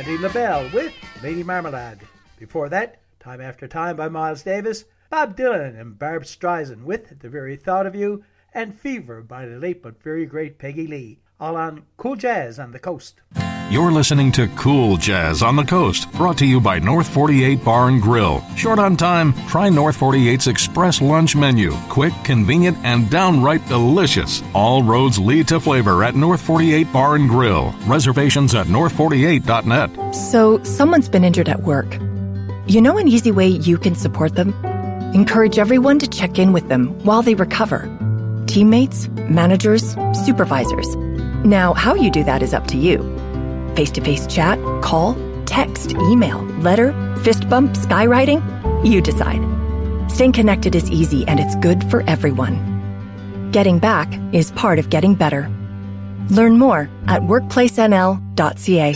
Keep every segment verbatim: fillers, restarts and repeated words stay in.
Patti LaBelle with Lady Marmalade. Before that, Time After Time by Miles Davis, Bob Dylan and Barb Streisand with The Very Thought of You, and Fever by the late but very great Peggy Lee, all on Cool Jazz on the Coast. You're listening to Cool Jazz on the Coast, brought to you by North forty-eight Bar and Grill. Short on time? Try North forty-eight's Express Lunch Menu. Quick, convenient, and downright delicious. All roads lead to flavor at North forty-eight Bar and Grill. Reservations at north forty-eight dot net. So, someone's been injured at work. You know an easy way you can support them? Encourage everyone to check in with them while they recover. Teammates, managers, supervisors. Now, how you do that is up to you. Face-to-face chat, call, text, email, letter, fist bump, skywriting? You decide. Staying connected is easy and it's good for everyone. Getting back is part of getting better. Learn more at workplace n l dot c a.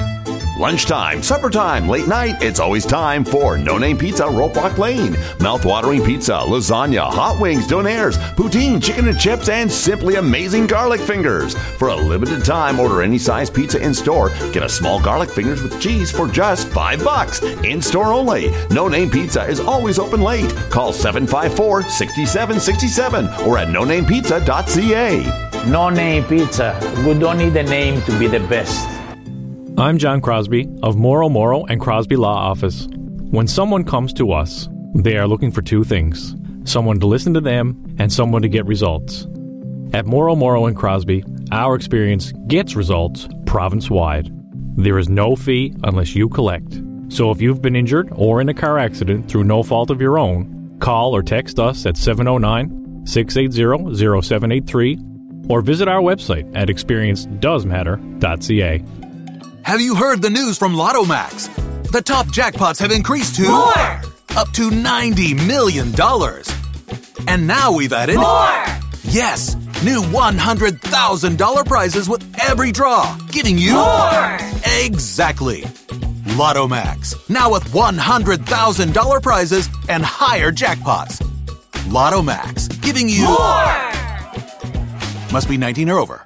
Lunchtime, supper time, late night, it's always time for No Name Pizza, Rope Walk Lane. Mouth-watering pizza, lasagna, hot wings, donaires, poutine, chicken and chips, and simply amazing garlic fingers. For a limited time, order any size pizza in-store. Get a small garlic fingers with cheese for just five bucks. In-store only. No Name Pizza is always open late. Call seven five four, six seven six seven or at no name pizza dot c a. No Name Pizza. We don't need a name to be the best. I'm John Crosby of Morrow Morrow and Crosby Law Office. When someone comes to us, they are looking for two things: someone to listen to them and someone to get results. At Morrow Morrow and Crosby, our experience gets results province-wide. There is no fee unless you collect. So if you've been injured or in a car accident through no fault of your own, call or text us at seven oh nine, six eight zero, zero seven eight three or visit our website at experience does matter dot c a. Have you heard the news from Lotto Max? The top jackpots have increased to... More! Up to ninety million dollars. And now we've added... More! Yes, new one hundred thousand dollars prizes with every draw, giving you... More! Exactly. Lotto Max, now with one hundred thousand dollars prizes and higher jackpots. Lotto Max, giving you... More! Must be nineteen or over.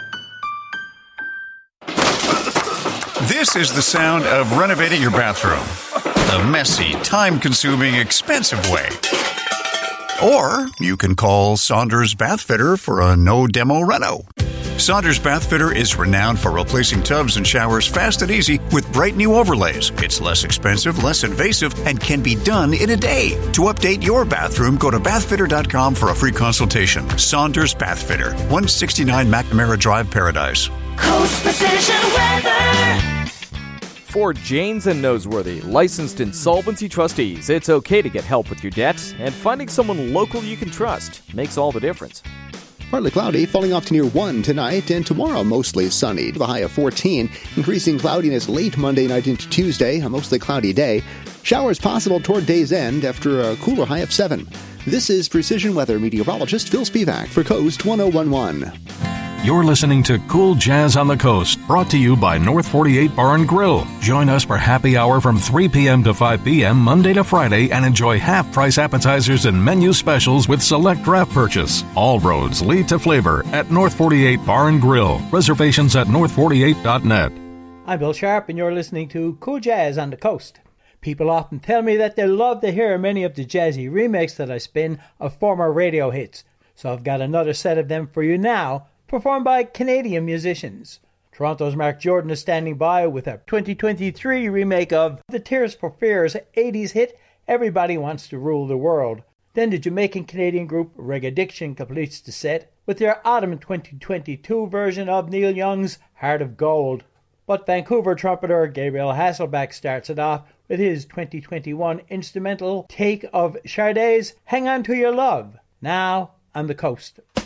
This is the sound of renovating your bathroom. The messy, time-consuming, expensive way. Or you can call Saunders Bath Fitter for a no-demo reno. Saunders Bath Fitter is renowned for replacing tubs and showers fast and easy with bright new overlays. It's less expensive, less invasive, and can be done in a day. To update your bathroom, go to bath fitter dot com for a free consultation. Saunders Bath Fitter, one sixty-nine McNamara Drive, Paradise. Coast Precision Weather. For Janes and Noseworthy, licensed insolvency trustees, it's okay to get help with your debt, and finding someone local you can trust makes all the difference. Partly cloudy, falling off to near one tonight, and tomorrow mostly sunny, to the high of fourteen. Increasing cloudiness late Monday night into Tuesday, a mostly cloudy day. Showers possible toward day's end after a cooler high of seven. This is Precision Weather meteorologist Phil Spivak for Coast one oh one one. You're listening to Cool Jazz on the Coast, brought to you by North forty-eight Bar and Grill. Join us for happy hour from three p.m. to five p.m. Monday to Friday and enjoy half-price appetizers and menu specials with select draft purchase. All roads lead to flavor at North forty-eight Bar and Grill. Reservations at north forty-eight dot net. I'm Bill Sharp and you're listening to Cool Jazz on the Coast. People often tell me that they love to hear many of the jazzy remakes that I spin of former radio hits. So I've got another set of them for you now, performed by Canadian musicians. Toronto's Mark Jordan is standing by with a twenty twenty-three remake of the Tears for Fears eighties hit Everybody Wants to Rule the World. Then the Jamaican-Canadian group Reggae completes the set with their autumn twenty twenty-two version of Neil Young's Heart of Gold. But Vancouver trumpeter Gabriel Hasselback starts it off with his twenty twenty-one instrumental take of Sade's Hang On To Your Love, now on the Coast.